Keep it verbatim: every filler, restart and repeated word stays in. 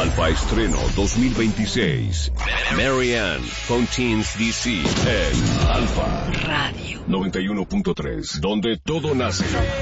Alfa Estreno dos mil veintiséis. Marianne Fontaine's D C en Alfa Radio noventa y uno punto tres, donde todo nace.